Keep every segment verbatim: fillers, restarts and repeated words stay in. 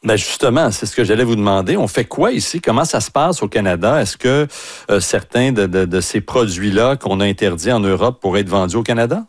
Ben justement, c'est ce que j'allais vous demander. On fait quoi ici? Comment ça se passe au Canada? Est-ce que euh, certains de, de, de ces produits-là qu'on a interdits en Europe pourraient être vendus au Canada?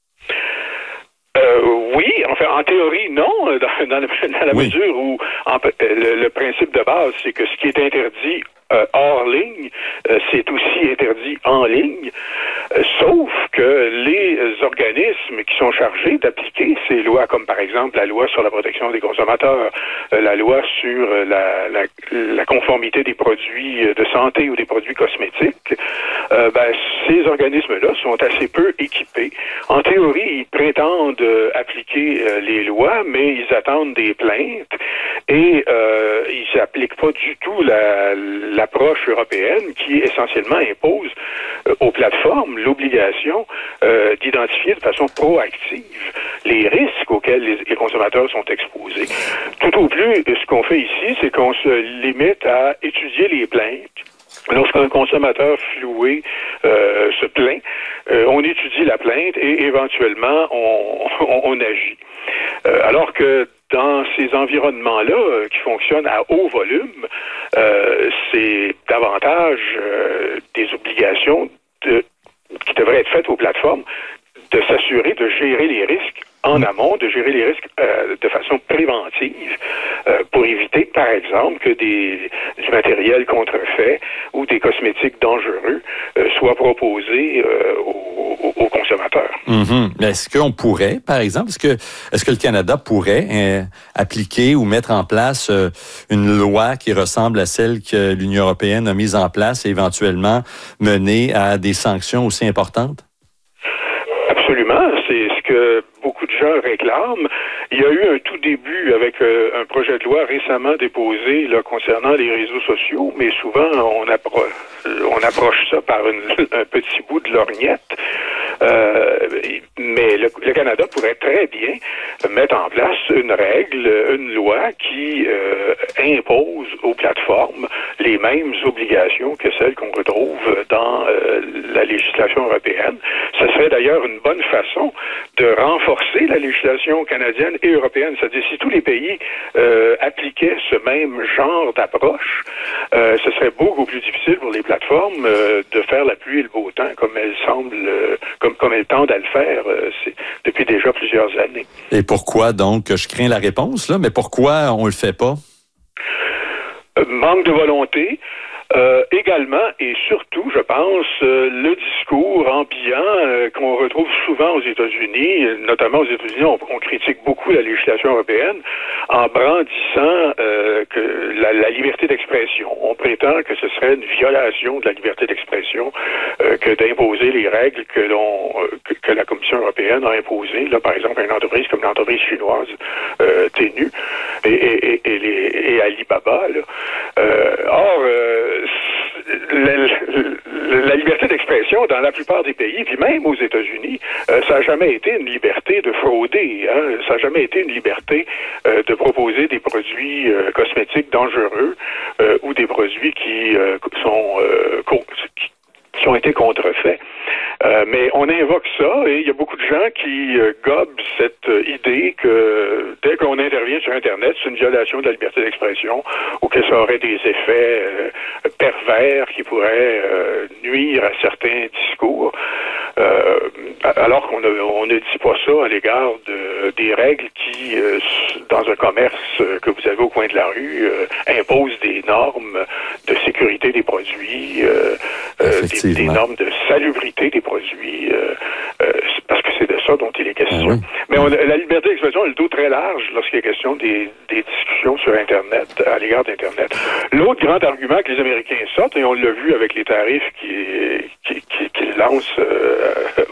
Euh, oui, enfin, en théorie, non, dans, dans, le, dans la oui. mesure où en, le, le principe de base, c'est que ce qui est interdit euh, hors ligne, euh, c'est aussi interdit en ligne, euh, sauf que les organismes qui sont chargés d'appliquer ces lois, comme par exemple la loi sur la protection des consommateurs, euh, la loi sur euh, la, la, la conformité des produits de santé ou des produits cosmétiques, euh, ben, ces organismes-là sont assez peu équipés. En théorie, ils prétendent euh, appliquer euh, les lois, mais ils attendent des plaintes et euh, ils n'appliquent pas du tout la, l'approche européenne qui essentiellement impose euh, aux plateformes l'obligation euh, d'identifier de façon proactive les risques auxquels les, les consommateurs sont exposés. Tout au plus, ce qu'on fait ici, c'est qu'on se limite à étudier les plaintes. Lorsqu'un consommateur floué euh, se plaint, euh, on étudie la plainte et éventuellement on, on, on agit. Euh, alors que dans ces environnements-là euh, qui fonctionnent à haut volume, euh, c'est davantage euh, des obligations de, qui devraient être faites aux plateformes de s'assurer de gérer les risques en amont, de gérer les risques euh, de façon préventive euh, pour éviter, par exemple, que des, du matériel contrefait ou des cosmétiques dangereux euh, soient proposés euh, aux, aux consommateurs. Mm-hmm. Est-ce qu'on pourrait, par exemple, est-ce que, est-ce que le Canada pourrait euh, appliquer ou mettre en place euh, une loi qui ressemble à celle que l'Union européenne a mise en place et éventuellement mener à des sanctions aussi importantes? Absolument, c'est ce que beaucoup de gens réclament. Il y a eu un tout début avec euh, un projet de loi récemment déposé là, concernant les réseaux sociaux, mais souvent on approche, on approche ça par une, un petit bout de lorgnette. Euh, mais le, le Canada pourrait très bien mettre en place une règle, une loi qui euh, impose aux plateformes les mêmes obligations que celles qu'on retrouve dans euh, la législation européenne. Ce serait d'ailleurs une bonne façon de renforcer la législation canadienne et européenne. C'est-à-dire, si tous les pays euh, appliquaient ce même genre d'approche, euh, ce serait beaucoup plus difficile pour les plateformes euh, de faire la pluie et le beau temps comme elles semblent, euh, comme, comme elles tendent à le faire euh, c'est, depuis déjà plusieurs années. Et pourquoi donc? Je crains la réponse, là, mais pourquoi on le fait pas? Euh, manque de volonté. Euh, également et surtout, je pense, euh, le discours ambiant euh, qu'on retrouve souvent aux États-Unis, notamment aux États-Unis, on, on critique beaucoup la législation européenne en brandissant euh, que la, la liberté d'expression. On prétend que ce serait une violation de la liberté d'expression euh, que d'imposer les règles que l'on euh, que, que la Commission européenne a imposées. Là, par exemple, une entreprise comme l'entreprise chinoise euh, Tenu et, et, et, et, les, et Alibaba. Là. Euh, or, euh, La, la, la liberté d'expression dans la plupart des pays, puis même aux États-Unis, euh, ça n'a jamais été une liberté de frauder. Hein? Ça n'a jamais été une liberté euh, de proposer des produits euh, cosmétiques dangereux euh, ou des produits qui euh, sont euh, co- qui, qui ont été contrefaits. Euh, mais on invoque ça et il y a beaucoup de gens qui euh, gobent cette euh, idée que dès qu'on intervient sur Internet, c'est une violation de la liberté d'expression ou que ça aurait des effets euh, pervers qui pourraient euh, nuire à certains discours. Euh, alors qu'on ne, on ne dit pas ça à l'égard de, des règles qui, euh, dans un commerce que vous avez au coin de la rue, euh, imposent des normes de sécurité des produits, euh, euh, des, des normes de salubrité des produits, euh, euh, parce que c'est de ça dont il est question. Ah oui. Mais on, la liberté d'expression a le dos très large lorsqu'il est question des, des discussions sur Internet, à l'égard d'Internet. L'autre grand argument que les Américains sortent, et on l'a vu avec les tarifs qu'ils qui, qui, qui lancent euh,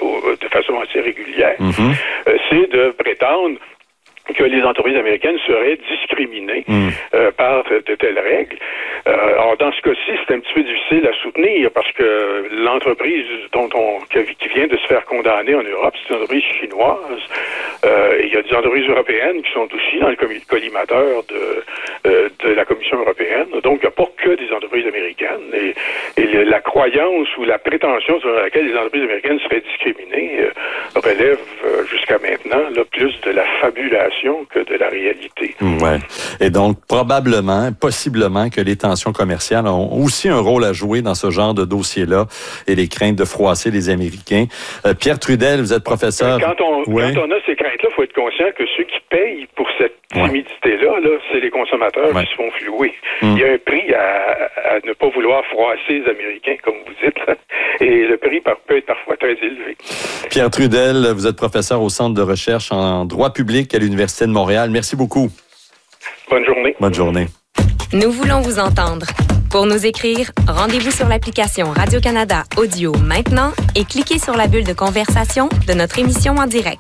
de façon assez régulière, mm-hmm. euh, c'est de prétendre que les entreprises américaines seraient discriminées mm. euh, par de, de telles règles. Euh, alors, dans ce cas-ci, c'est un petit peu difficile à soutenir parce que l'entreprise dont on, qui vient de se faire condamner en Europe, c'est une entreprise chinoise. Euh, et il y a des entreprises européennes qui sont aussi dans le collimateur de, euh, de la Commission européenne. Donc, il n'y a pas que des entreprises américaines. Et, et le, la croyance ou la prétention sur laquelle les entreprises américaines seraient discriminées euh, relève euh, jusqu'à jusqu'à maintenant, là, plus de la fabulation que de la réalité. Ouais. Et donc, probablement, possiblement que les tensions commerciales ont aussi un rôle à jouer dans ce genre de dossier-là et les craintes de froisser les Américains. Euh, Pierre Trudel, vous êtes professeur. Quand on, ouais. quand on a ces craintes-là, il faut être conscient que ceux qui payent pour cette timidité-là, là, c'est les consommateurs ouais. qui se font flouer. Mm. Il y a un prix à, à ne pas vouloir froisser les Américains, comme vous dites, là, et le prix peut être parfois très élevé. Pierre Trudel, vous êtes professeur au Centre de recherche en droit public à l'Université de Montréal. Merci beaucoup. Bonne journée. Bonne journée. Nous voulons vous entendre. Pour nous écrire, rendez-vous sur l'application Radio-Canada Audio maintenant et cliquez sur la bulle de conversation de notre émission en direct.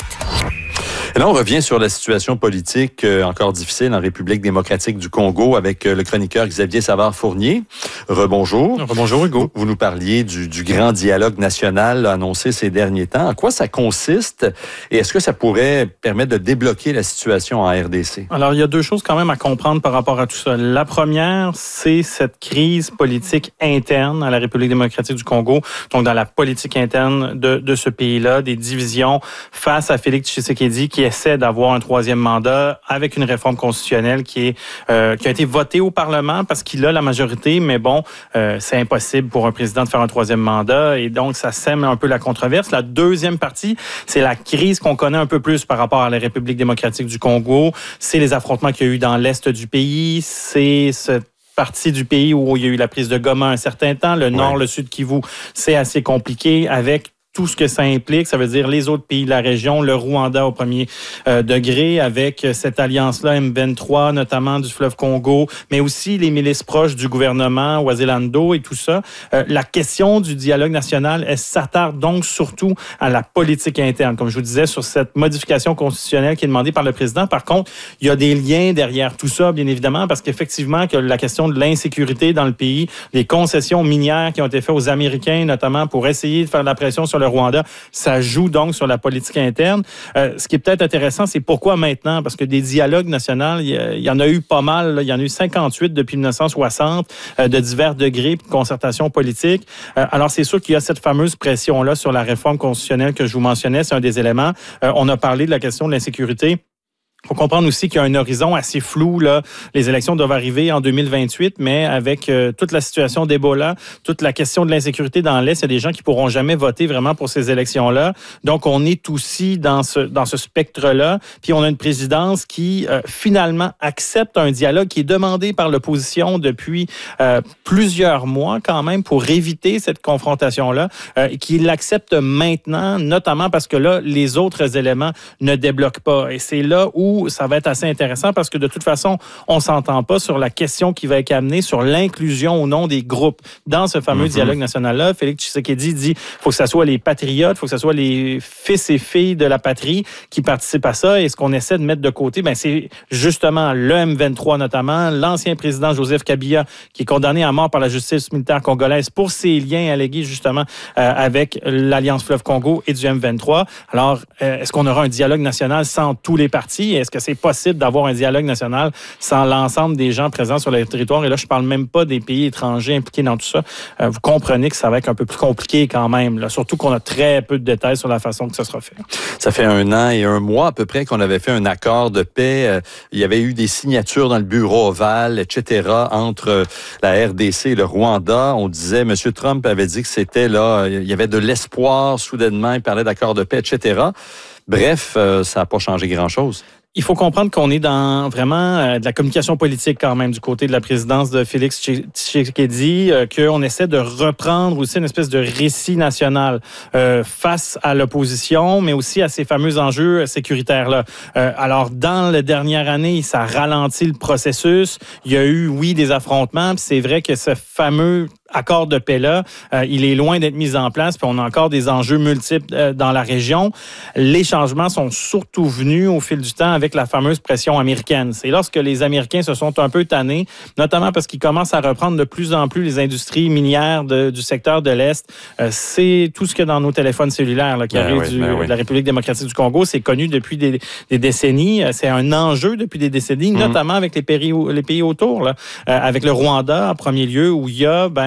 Et là, on revient sur la situation politique euh, encore difficile en République démocratique du Congo avec euh, le chroniqueur Xavier Savard-Fournier. Rebonjour. Rebonjour, Hugo. Vous, vous nous parliez du, du grand dialogue national annoncé ces derniers temps. En quoi ça consiste et est-ce que ça pourrait permettre de débloquer la situation en R D C? Alors, il y a deux choses quand même à comprendre par rapport à tout ça. La première, c'est cette crise politique interne à la République démocratique du Congo, donc dans la politique interne de, de ce pays-là, des divisions face à Félix Tshisekedi qui essaie d'avoir un troisième mandat avec une réforme constitutionnelle qui est euh, qui a été votée au Parlement parce qu'il a la majorité, mais bon, euh, c'est impossible pour un président de faire un troisième mandat et donc ça sème un peu la controverse. La deuxième partie, c'est la crise qu'on connaît un peu plus par rapport à la République démocratique du Congo. C'est les affrontements qu'il y a eu dans l'est du pays, c'est cette partie du pays où il y a eu la prise de Goma un certain temps, le nord, ouais. le sud Kivu, c'est assez compliqué avec tout ce que ça implique, ça veut dire les autres pays de la région, le Rwanda au premier euh, degré, avec cette alliance-là, M vingt-trois, notamment du fleuve Congo, mais aussi les milices proches du gouvernement, Ouazélando et tout ça. Euh, la question du dialogue national, elle s'attarde donc surtout à la politique interne, comme je vous disais, sur cette modification constitutionnelle qui est demandée par le président. Par contre, il y a des liens derrière tout ça, bien évidemment, parce qu'effectivement, que la question de l'insécurité dans le pays, les concessions minières qui ont été faites aux Américains, notamment pour essayer de faire de la pression sur le Rwanda, ça joue donc sur la politique interne. Euh, ce qui est peut-être intéressant, c'est pourquoi maintenant? Parce que des dialogues nationaux, il y, y en a eu pas mal. Là. Il y en a eu cinquante-huit depuis dix-neuf cent soixante, euh, de divers degrés de concertation politique. Euh, alors, c'est sûr qu'il y a cette fameuse pression-là sur la réforme constitutionnelle que je vous mentionnais. C'est un des éléments. Euh, on a parlé de la question de l'insécurité. Il faut comprendre aussi qu'il y a un horizon assez flou. Là. Les élections doivent arriver en deux mille vingt-huit, mais avec euh, toute la situation d'Ebola, toute la question de l'insécurité dans l'Est, il y a des gens qui pourront jamais voter vraiment pour ces élections-là. Donc, on est aussi dans ce, dans ce spectre-là. Puis, on a une présidence qui, euh, finalement, accepte un dialogue qui est demandé par l'opposition depuis euh, plusieurs mois quand même pour éviter cette confrontation-là, euh, et qui l'accepte maintenant, notamment parce que là, les autres éléments ne débloquent pas. Et c'est là où ça va être assez intéressant parce que de toute façon, on ne s'entend pas sur la question qui va être amenée sur l'inclusion ou non des groupes dans ce fameux mm-hmm. dialogue national-là. Félix Tshisekedi dit qu'il faut que ce soit les patriotes, il faut que ce soit les fils et filles de la patrie qui participent à ça. Et ce qu'on essaie de mettre de côté, ben, c'est justement le M vingt-trois notamment, l'ancien président Joseph Kabila qui est condamné à mort par la justice militaire congolaise pour ses liens allégués justement euh, avec l'Alliance Fleuve Congo et du M vingt-trois. Alors, euh, est-ce qu'on aura un dialogue national sans tous les partis? Est-ce que c'est possible d'avoir un dialogue national sans l'ensemble des gens présents sur le territoire? Et là, je ne parle même pas des pays étrangers impliqués dans tout ça. Euh, vous comprenez que ça va être un peu plus compliqué quand même, là, surtout qu'on a très peu de détails sur la façon que ça sera fait. Ça fait un an et un mois à peu près qu'on avait fait un accord de paix. Euh, il y avait eu des signatures dans le bureau ovale, et cetera, entre euh, la R D C et le Rwanda. On disait, M. Trump avait dit que c'était là, il y avait de l'espoir soudainement, il parlait d'accord de paix, et cetera. Bref, euh, ça n'a pas changé grand-chose. Il faut comprendre qu'on est dans vraiment euh, de la communication politique quand même du côté de la présidence de Félix Tshisekedi, euh, qu'on essaie de reprendre aussi une espèce de récit national euh, face à l'opposition, mais aussi à ces fameux enjeux sécuritaires-là. Euh, alors, dans la dernière année, ça ralentit le processus. Il y a eu, oui, des affrontements, puis c'est vrai que ce fameux accord de paix-là, euh, il est loin d'être mis en place, puis on a encore des enjeux multiples euh, dans la région. Les changements sont surtout venus au fil du temps avec la fameuse pression américaine. C'est lorsque les Américains se sont un peu tannés, notamment parce qu'ils commencent à reprendre de plus en plus les industries minières de, du secteur de l'Est. Euh, c'est tout ce qu'il y a dans nos téléphones cellulaires là, qui ben arrive oui, du, ben oui. de la République démocratique du Congo. C'est connu depuis des, des décennies. C'est un enjeu depuis des décennies, mm-hmm. notamment avec les pays, les pays autour, là, euh, avec le Rwanda en premier lieu, où il y a ben,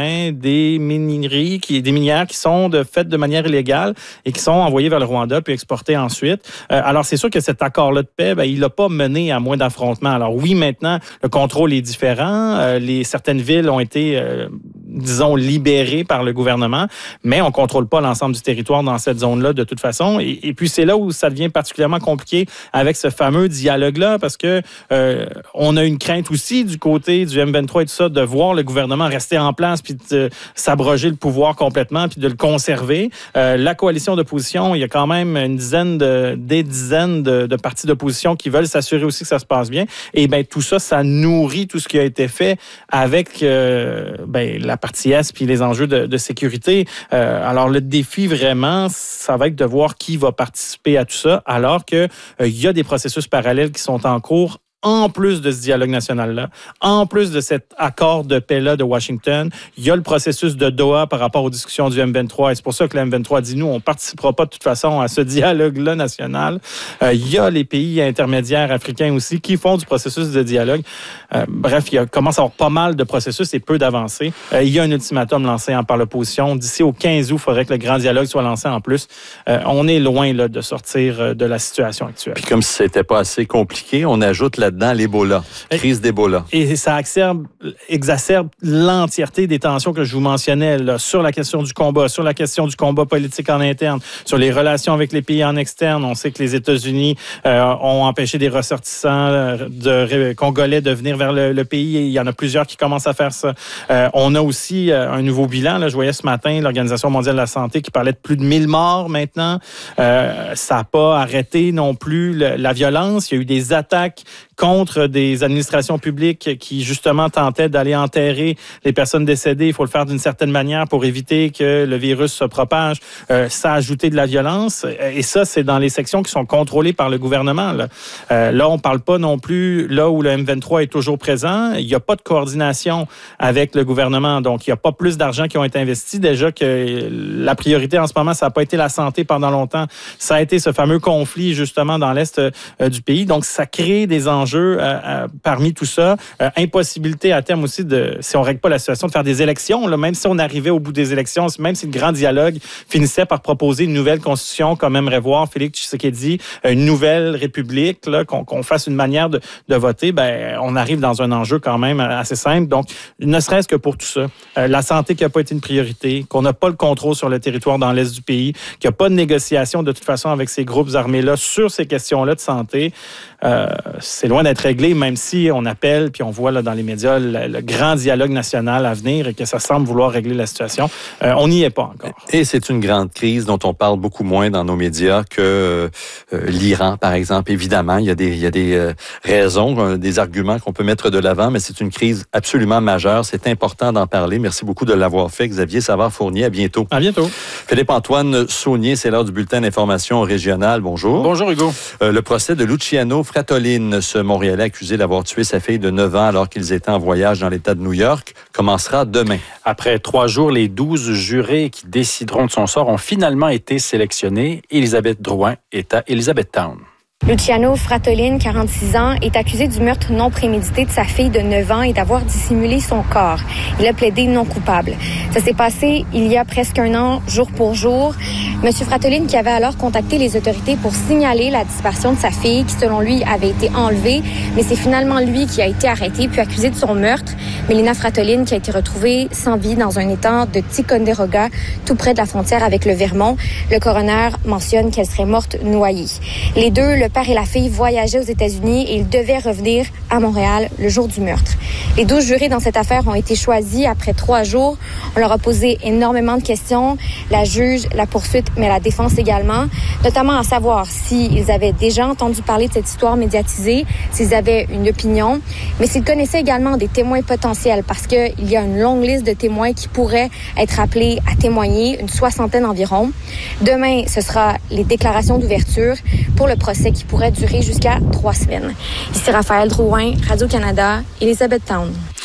loin des mineries, qui, des minières qui sont de, faites de manière illégale et qui sont envoyées vers le Rwanda puis exportées ensuite. Euh, alors, c'est sûr que cet accord-là de paix, ben, il n'a pas mené à moins d'affrontements. Alors oui, maintenant, le contrôle est différent. Euh, les, certaines villes ont été, euh, disons, libérées par le gouvernement, mais on ne contrôle pas l'ensemble du territoire dans cette zone-là de toute façon. Et, et puis, c'est là où ça devient particulièrement compliqué avec ce fameux dialogue-là, parce que euh, on a une crainte aussi du côté du M vingt-trois et tout ça, de voir le gouvernement rester en place puis de s'abroger le pouvoir complètement puis de le conserver. Euh, la coalition d'opposition, il y a quand même une dizaine de, des dizaines de, de partis d'opposition qui veulent s'assurer aussi que ça se passe bien. Et bien, tout ça, ça nourrit tout ce qui a été fait avec euh, ben, la partie Est puis les enjeux de, de sécurité. Euh, alors, le défi, vraiment, ça va être de voir qui va participer à tout ça, alors qu'il euh, y a des processus parallèles qui sont en cours en plus de ce dialogue national-là, en plus de cet accord de paix-là de Washington. Il y a le processus de Doha par rapport aux discussions du M vingt-trois. Et c'est pour ça que le M vingt-trois dit, nous, on ne participera pas de toute façon à ce dialogue-là national. Euh, il y a les pays intermédiaires africains aussi qui font du processus de dialogue. Euh, bref, il y a, commence à y avoir pas mal de processus et peu d'avancées. Euh, il y a un ultimatum lancé par l'opposition. D'ici au quinze août, il faudrait que le grand dialogue soit lancé en plus. Euh, on est loin là, de sortir de la situation actuelle. Puis comme si c'était pas assez compliqué, on ajoute la dedans l'Ebola, crise d'Ebola. Et ça exacerbe, exacerbe l'entièreté des tensions que je vous mentionnais là, sur la question du combat, sur la question du combat politique en interne, sur les relations avec les pays en externe. On sait que les États-Unis euh, ont empêché des ressortissants de, congolais de venir vers le, le pays. Et il y en a plusieurs qui commencent à faire ça. Euh, on a aussi euh, un nouveau bilan. Là, je voyais ce matin l'Organisation mondiale de la santé qui parlait de plus de mille morts maintenant. Euh, ça n'a pas arrêté non plus le, la violence. Il y a eu des attaques contre des administrations publiques qui, justement, tentaient d'aller enterrer les personnes décédées. Il faut le faire d'une certaine manière pour éviter que le virus se propage. Euh, ça a ajouté de la violence. Et ça, c'est dans les sections qui sont contrôlées par le gouvernement. Là, euh, là on ne parle pas non plus, là où le M vingt-trois est toujours présent, il n'y a pas de coordination avec le gouvernement. Donc, il n'y a pas plus d'argent qui ont été investis. Déjà que la priorité en ce moment, ça n'a pas été la santé pendant longtemps. Ça a été ce fameux conflit, justement, dans l'Est euh, du pays. Donc, ça crée des enjeux Euh, euh, parmi tout ça. Euh, impossibilité à terme aussi, de, si on ne règle pas la situation, de faire des élections. Là, même si on arrivait au bout des élections, même si le grand dialogue finissait par proposer une nouvelle constitution, comme aimerait voir Félix Tshisekedi, une nouvelle république, là, qu'on, qu'on fasse une manière de, de voter, ben, on arrive dans un enjeu quand même assez simple. Donc, ne serait-ce que pour tout ça, euh, la santé qui n'a pas été une priorité, qu'on n'a pas le contrôle sur le territoire dans l'Est du pays, qu'il n'y a pas de négociation de toute façon avec ces groupes armés-là sur ces questions-là de santé, euh, c'est loin d'être réglé, même si on appelle, puis on voit là, dans les médias le, le grand dialogue national à venir et que ça semble vouloir régler la situation. Euh, on n'y est pas encore. Et c'est une grande crise dont on parle beaucoup moins dans nos médias que euh, l'Iran, par exemple. Évidemment, il y a des, il y a des euh, raisons, euh, des arguments qu'on peut mettre de l'avant, mais c'est une crise absolument majeure. C'est important d'en parler. Merci beaucoup de l'avoir fait, Xavier Savard-Fournier. À bientôt. À bientôt. Philippe-Antoine Saunier, c'est l'heure du bulletin d'information régional. Bonjour. Bonjour, Hugo. Euh, le procès de Luciano Fratolin, ce Montréalais accusé d'avoir tué sa fille de neuf ans alors qu'ils étaient en voyage dans l'État de New York, commencera demain. Après trois jours, les douze jurés qui décideront de son sort ont finalement été sélectionnés. Élisabeth Drouin est à Elizabethtown. Luciano Fratolin, quarante-six ans, est accusé du meurtre non prémédité de sa fille de neuf ans et d'avoir dissimulé son corps. Il a plaidé non coupable. Ça s'est passé il y a presque un an, jour pour jour. Monsieur Fratolin, qui avait alors contacté les autorités pour signaler la disparition de sa fille, qui selon lui avait été enlevée, mais c'est finalement lui qui a été arrêté puis accusé de son meurtre. Mélina Fratolin, qui a été retrouvée sans vie dans un étang de Ticonderoga, tout près de la frontière avec le Vermont. Le coroner mentionne qu'elle serait morte noyée. Les deux, le père et la fille, voyageaient aux États-Unis et ils devaient revenir à Montréal le jour du meurtre. Les douze jurés dans cette affaire ont été choisis après trois jours. On leur a posé énormément de questions, la juge, la poursuite, mais la défense également, notamment à savoir s'ils avaient déjà entendu parler de cette histoire médiatisée, s'ils avaient une opinion, mais s'ils connaissaient également des témoins potentiels, parce qu'il y a une longue liste de témoins qui pourraient être appelés à témoigner, une soixantaine environ. Demain, ce sera les déclarations d'ouverture pour le procès qui pourrait durer jusqu'à trois semaines. Ici Raphaël Drouin, Radio-Canada, Elizabethtown.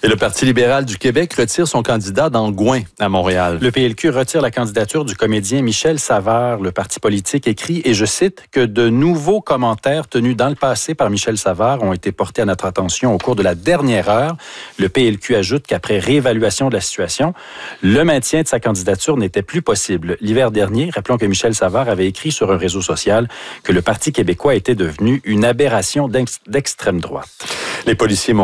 Et le Parti libéral du Québec retire son candidat dans Gouin, à Montréal. Le P L Q retire la candidature du comédien Michel Savard. Le parti politique écrit, et je cite, que de nouveaux commentaires tenus dans le passé par Michel Savard ont été portés à notre attention au cours de la dernière heure. Le P L Q ajoute qu'après réévaluation de la situation, le maintien de sa candidature n'était plus possible. L'hiver dernier, rappelons que Michel Savard avait écrit sur un réseau social que le Parti québécois était devenu une aberration d'extrême droite. Les policiers